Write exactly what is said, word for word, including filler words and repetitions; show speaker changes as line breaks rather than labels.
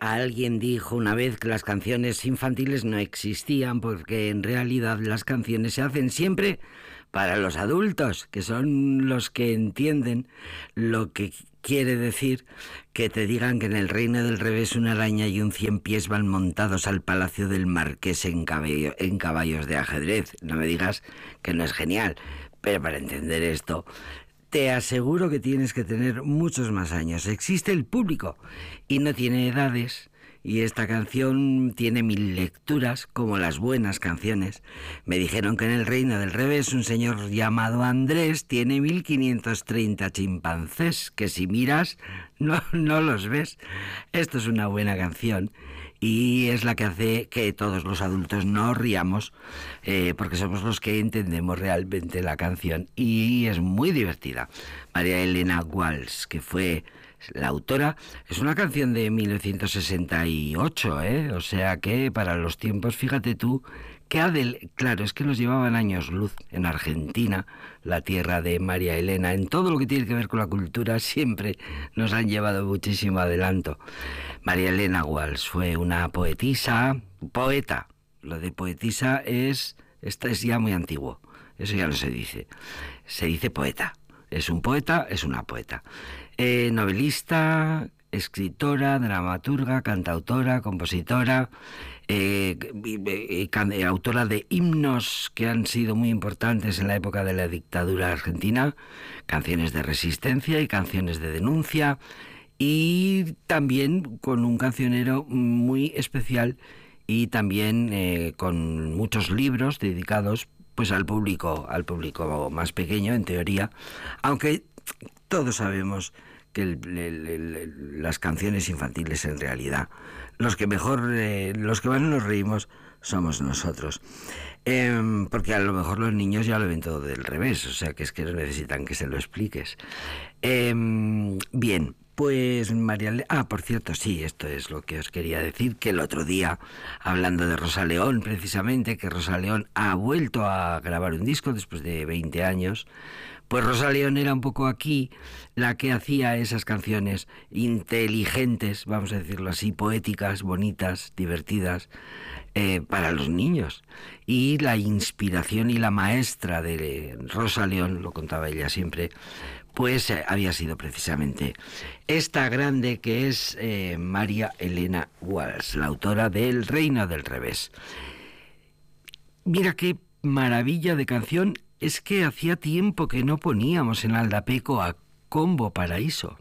Alguien dijo una vez que las canciones infantiles no existían porque en realidad las canciones se hacen siempre para los adultos, que son los que entienden lo que quiere decir que te digan que en el reino del revés una araña y un cien pies van montados al palacio del marqués en, caballo, en caballos de ajedrez. No me digas que no es genial, pero para entender esto te aseguro que tienes que tener muchos más años. Existe el público y no tiene edades. Y esta canción tiene mil lecturas, como las buenas canciones. Me dijeron que en el reino del revés un señor llamado Andrés tiene mil quinientos treinta chimpancés, que si miras no, no los ves. Esto es una buena canción y es la que hace que todos los adultos nos riamos, eh, porque somos los que entendemos realmente la canción y es muy divertida. María Elena Walsh, que fue la autora, es una canción de mil novecientos sesenta y ocho, ¿eh? O sea que para los tiempos, fíjate tú, que Adel, claro, es que nos llevaban años luz en Argentina, la tierra de María Elena. En todo lo que tiene que ver con la cultura siempre nos han llevado muchísimo adelanto. María Elena Walsh fue una poetisa, poeta. Lo de poetisa es, esta es ya muy antiguo, eso ya no se dice, se dice poeta. Es un poeta, es una poeta. Eh, novelista, escritora, dramaturga, cantautora, compositora, eh, eh, eh, autora de himnos que han sido muy importantes en la época de la dictadura argentina, canciones de resistencia y canciones de denuncia, y también con un cancionero muy especial y también eh, con muchos libros dedicados pues al público, al público más pequeño, en teoría, aunque todos sabemos que el, el, el, las canciones infantiles en realidad, los que mejor, eh, los que más nos reímos somos nosotros, eh, porque a lo mejor los niños ya lo ven todo del revés, o sea que es que no necesitan que se lo expliques. Eh, bien. Pues María Le... Ah, por cierto, sí, esto es lo que os quería decir, que el otro día, hablando de Rosa León, precisamente, que Rosa León ha vuelto a grabar un disco después de veinte años, pues Rosa León era un poco aquí la que hacía esas canciones inteligentes, vamos a decirlo así, poéticas, bonitas, divertidas, eh, para los niños. Y la inspiración y la maestra de Rosa León, lo contaba ella siempre, pues eh, había sido precisamente esta grande que es eh, María Elena Walsh, la autora de El reino del revés. Mira qué maravilla de canción, es que hacía tiempo que no poníamos en Aldapeco a Combo Paraíso.